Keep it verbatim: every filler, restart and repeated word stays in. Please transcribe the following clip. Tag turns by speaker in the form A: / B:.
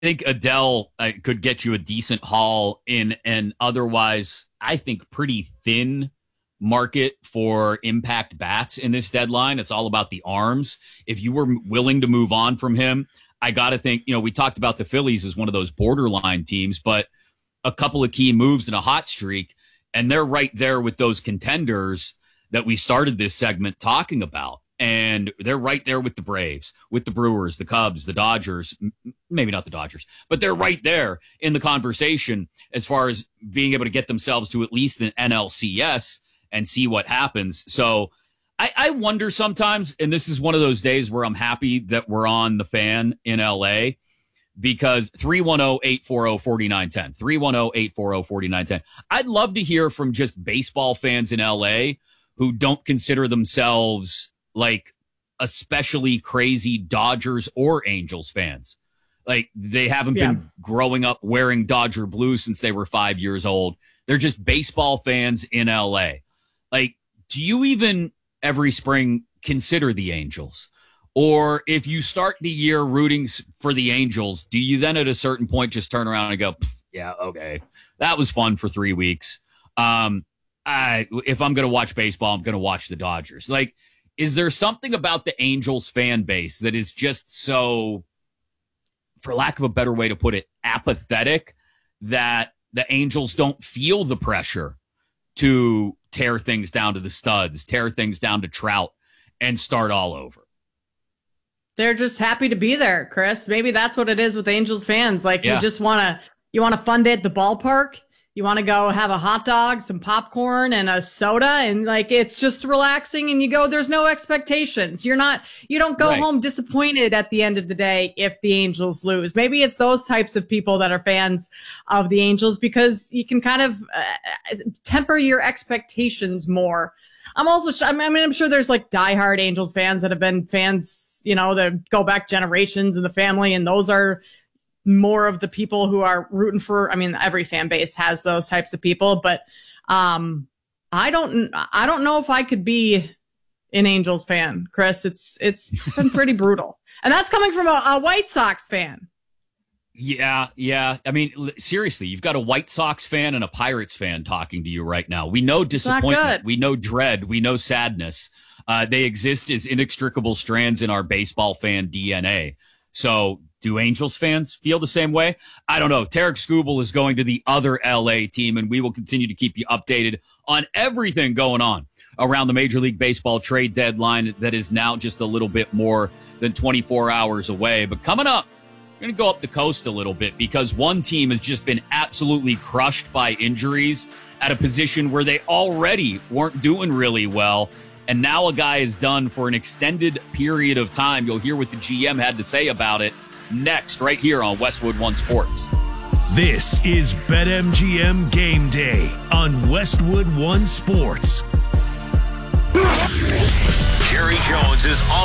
A: think Adele uh, could get you a decent haul in an otherwise, I think, pretty thin market for impact bats in this deadline. It's all about the arms. If you were willing to move on from him, I got to think, you know, we talked about the Phillies as one of those borderline teams, but a couple of key moves in a hot streak, and they're right there with those contenders that we started this segment talking about. And they're right there with the Braves, with the Brewers, the Cubs, the Dodgers, maybe not the Dodgers, but they're right there in the conversation as far as being able to get themselves to at least an N L C S and see what happens. So I, I wonder sometimes, and this is one of those days where I'm happy that we're on the Fan in L A, because three one zero, eight four zero, four nine one zero, three one zero, eight four zero, four nine one zero. I'd love to hear from just baseball fans in L A who don't consider themselves like especially crazy Dodgers or Angels fans. Like they haven't yeah. been growing up wearing Dodger blue since they were five years old. They're just baseball fans in L A. Like, do you even every spring consider the Angels? Or if you start the year rooting for the Angels, do you then at a certain point just turn around and go, yeah, okay, that was fun for three weeks. Um, I, if I'm going to watch baseball, I'm going to watch the Dodgers. Like, is there something about the Angels fan base that is just so, for lack of a better way to put it, apathetic, that the Angels don't feel the pressure to tear things down to the studs, tear things down to Trout, and start all over?
B: They're just happy to be there, Chris. Maybe that's what it is with Angels fans. Like yeah. you just want to, you want a fun day at the ballpark. You want to go have a hot dog, some popcorn, and a soda, and like it's just relaxing. And you go, there's no expectations. You're not, you don't go right. home disappointed at the end of the day if the Angels lose. Maybe it's those types of people that are fans of the Angels because you can kind of uh, temper your expectations more. I'm also, I mean, I'm sure there's like diehard Angels fans that have been fans, you know, that go back generations in the family, and those are more of the people who are rooting for, I mean, every fan base has those types of people, but um, I don't, I don't know if I could be an Angels fan, Chris. It's, it's been pretty brutal. And that's coming from a, a White Sox fan.
A: Yeah, yeah. I mean, seriously, you've got a White Sox fan and a Pirates fan talking to you right now. We know disappointment. We know dread. We know sadness. Uh, they exist as inextricable strands in our baseball fan D N A. So do Angels fans feel the same way? I don't know. Tarek Skubal is going to the other L A team, and we will continue to keep you updated on everything going on around the Major League Baseball trade deadline that is now just a little bit more than twenty-four hours away. But coming up, we're going to go up the coast a little bit because one team has just been absolutely crushed by injuries at a position where they already weren't doing really well. And now a guy is done for an extended period of time. You'll hear what the G M had to say about it next, right here on Westwood One Sports.
C: This is BetMGM Game Day on Westwood One Sports.
D: Jerry Jones is all